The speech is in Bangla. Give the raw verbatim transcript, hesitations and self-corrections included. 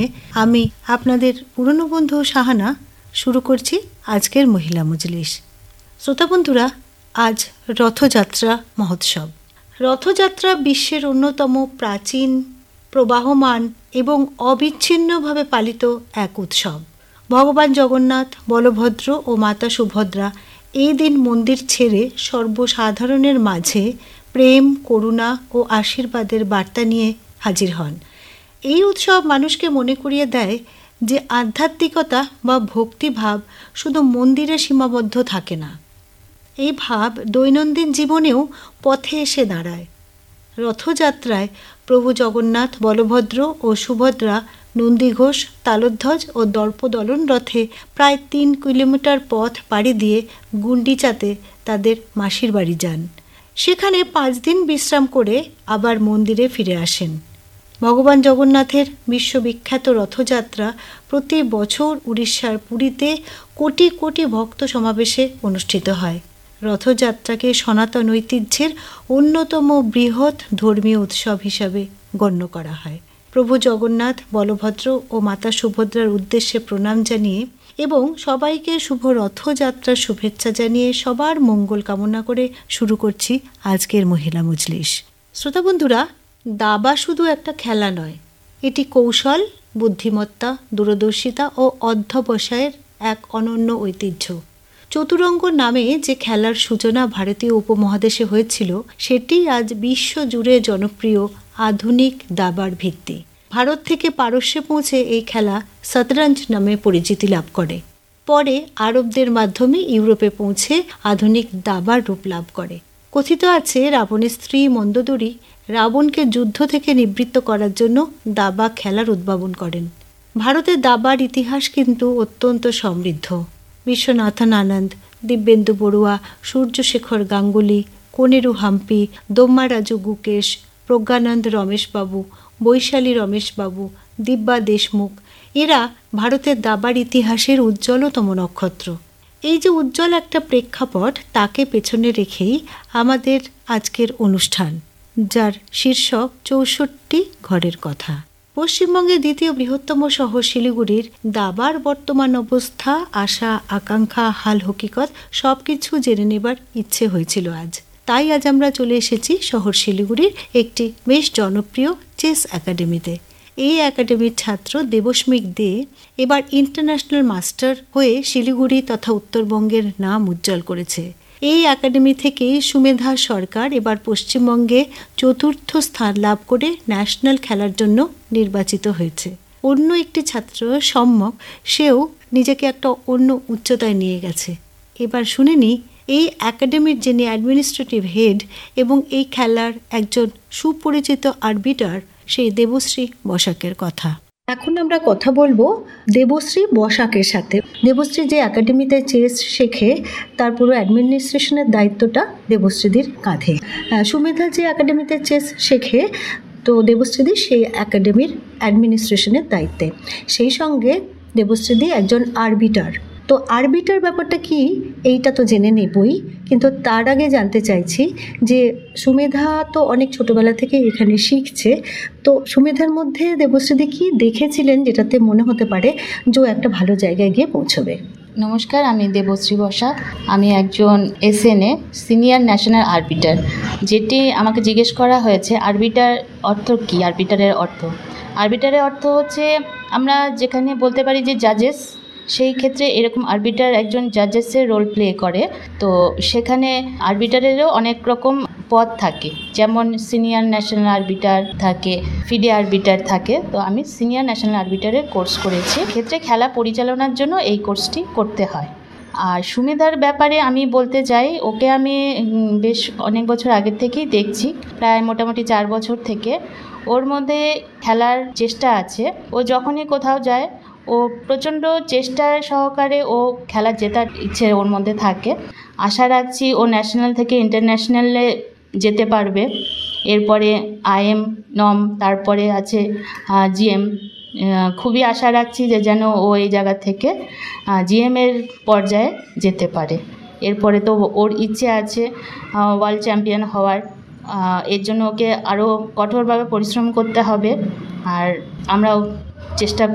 আমি আপনাদের পুরনো বন্ধু শাহানা শুরু করছি আজকের মহিলা মজলিস। শ্রোতা বন্ধুরা, আজ রথযাত্রা মহোৎসব। রথযাত্রা বিশ্বের অন্যতম প্রাচীন, প্রবাহমান এবং অবিচ্ছিন্নভাবে পালিত এক উৎসব। ভগবান জগন্নাথ, বলভদ্র ও মাতা সুভদ্রা এই দিন মন্দির ছেড়ে সর্বসাধারণের মাঝে প্রেম, করুণা ও আশীর্বাদের বার্তা নিয়ে হাজির হন। এই উৎসব মানুষকে মনে করিয়ে দেয় যে আধ্যাত্মিকতা বা ভক্তিভাব শুধু মন্দিরে সীমাবদ্ধ থাকে না, এই ভাব দৈনন্দিন জীবনেও পথে এসে দাঁড়ায়। রথযাত্রায় প্রভু জগন্নাথ, বলভদ্র ও সুভদ্রা নন্দীঘোষ, তালধ্বজ ও দর্পদলন রথে প্রায় তিন কিলোমিটার পথ পাড়ি দিয়ে গুন্ডিচাতে তাদের মাসির বাড়ি যান। সেখানে পাঁচ দিন বিশ্রাম করে আবার মন্দিরে ফিরে আসেন। ভগবান জগন্নাথের বিশ্ববিখ্যাত রথযাত্রা প্রতি বছর উড়িষ্যার পুরীতে কোটি কোটি ভক্ত সমাবেশে অনুষ্ঠিত হয়। রথযাত্রাকে সনাতন ঐতিহ্যের অন্যতম বৃহৎ ধর্মীয় উৎসব হিসাবে গণ্য করা হয়। প্রভু জগন্নাথ, বলভদ্র ও মাতা সুভদ্রার উদ্দেশ্যে প্রণাম জানিয়ে এবং সবাইকে শুভ রথযাত্রার শুভেচ্ছা জানিয়ে সবার মঙ্গল কামনা করে শুরু করছি আজকের মহিলা মজলিস। শ্রোতা বন্ধুরা, দাবা শুধু একটা খেলা নয়, এটি কৌশল, বুদ্ধিমত্তা, দূরদর্শিতা ও অধ্যবসায়ের এক অনন্য ঐতিহ্য। চতুরঙ্গ নামে যে খেলার সূচনা ভারতীয় উপমহাদেশে হয়েছিল, সেটি আজ বিশ্বজুড়ে জনপ্রিয় আধুনিক দাবার ভিত্তি। ভারত থেকে পারস্যে পৌঁছে এই খেলা শতরঞ্জ নামে পরিচিতি লাভ করে। পরে আরবদের মাধ্যমে ইউরোপে পৌঁছে আধুনিক দাবার রূপ লাভ করে। কথিত আছে, রাবণের স্ত্রী মন্দোদরী রাবণকে যুদ্ধ থেকে নিবৃত্ত করার জন্য দাবা খেলার উদ্ভাবন করেন। ভারতের দাবার ইতিহাস কিন্তু অত্যন্ত সমৃদ্ধ। বিশ্বনাথন আনন্দ, দিব্যেন্দু বড়ুয়া, সূর্যশেখর গাঙ্গুলি, কোনেরু হাম্পি, দোম্মারাজু গুকেশ, প্রজ্ঞানন্দ রমেশবাবু, বৈশালী রমেশবাবু, দিব্যা দেশমুখ, এরা ভারতের দাবার ইতিহাসের উজ্জ্বলতম নক্ষত্র। এই যে উজ্জ্বল একটা প্রেক্ষাপট, তাকে পেছনে রেখেই আমাদের আজকের অনুষ্ঠান, যার শীর্ষক চৌষট্টি ঘরের কথা। পশ্চিমবঙ্গের দ্বিতীয় বৃহত্তম শহর শিলিগুড়ির দাবার বর্তমান অবস্থা, আশা, আকাঙ্ক্ষা, হাল হকিকত সব কিছু জেনে নেবার ইচ্ছে হয়েছিল আজ। তাই আজ আমরা চলে এসেছি শহর শিলিগুড়ির একটি বেশ জনপ্রিয় চেস একাডেমিতে। এই একাডেমির ছাত্র দেবস্মিক দে এবার ইন্টারন্যাশনাল মাস্টার হয়ে শিলিগুড়ি তথা উত্তরবঙ্গের নাম উজ্জ্বল করেছে। এই একাডেমি থেকেই সুমেধা সরকার এবার পশ্চিমবঙ্গে চতুর্থ স্থান লাভ করে ন্যাশনাল খেলার জন্য নির্বাচিত হয়েছে। অন্য একটি ছাত্র সম্যক, সেও নিজেকে একটা অন্য উচ্চতায় নিয়ে গেছে। এবার শুনে নি এই একাডেমির যিনি অ্যাডমিনিস্ট্রেটিভ হেড এবং এই খেলার একজন সুপরিচিত আরবিটার, সেই দেবশ্রী বসাকের কথা। এখন আমরা কথা বলবো দেবশ্রী বসাকের সাথে। দেবশ্রী যে একাডেমিতে চেস শেখে, তার পুরো অ্যাডমিনিস্ট্রেশনের দায়িত্বটা দেবশ্রীদির কাঁধে। সুমেধা যে একাডেমিতে চেস শেখে, তো দেবশ্রীদি সেই একাডেমির অ্যাডমিনিস্ট্রেশনের দায়িত্বে। সেই সঙ্গে দেবশ্রীদি একজন আরবিটার। তো আরবিটার ব্যাপারটা কি, এইটা তো জেনে নেবই, কিন্তু তার আগে জানতে চাইছি যে সুমেধা তো অনেক ছোটবেলা থেকে এখানে শিখছে, তো সুমেধার মধ্যে দেবশ্রীদি কি দেখেছিলেন যেটাতে মনে হতে পারে যে একটা ভালো জায়গায় গিয়ে পৌঁছবে? নমস্কার, আমি দেবশ্রী বসাক। আমি একজন এসএনএ, সিনিয়র ন্যাশনাল আরবিটার। যেটি আমাকে জিজ্ঞেস করা হয়েছে, আরবিটার অর্থ কী? আরবিটারের অর্থ আরবিটারের অর্থ হচ্ছে আমরা যেখানে বলতে পারি যে জাজেস, সেই ক্ষেত্রে এরকম আরবিটার একজন জাজেসের রোল প্লে করে। তো সেখানে আরবিটারেরও অনেক রকম পদ থাকে, যেমন সিনিয়র ন্যাশনাল আরবিটার থাকে, ফিডে আরবিটার থাকে। তো আমি সিনিয়র ন্যাশনাল আরবিটারের কোর্স করেছি। ক্ষেত্রে খেলা পরিচালনার জন্য এই কোর্সটি করতে হয়। আর সুমেধার ব্যাপারে আমি বলতে চাই, ওকে আমি বেশ অনেক বছর আগের থেকেই দেখছি, প্রায় মোটামুটি চার বছর থেকে ওর মধ্যে খেলার চেষ্টা আছে। ও যখনই কোথাও যায়, ও প্রচণ্ড চেষ্টা সহকারে ও খেলা জেতার ইচ্ছে ওর মধ্যে থাকে। আশা রাখছি ও ন্যাশনাল থেকে ইন্টারন্যাশনালে যেতে পারবে। এরপরে আইএম, নম, তারপরে আছে জিএম। খুবই আশা রাখছি যে যেন ও এই জায়গা থেকে জিএমের পর্যায়ে যেতে পারে। এরপরে তো ওর ইচ্ছে আছে ওয়ার্ল্ড চ্যাম্পিয়ন হওয়ার। এর জন্য ওকে আরও কঠোরভাবে পরিশ্রম করতে হবে, আর আমরাও চেষ্টা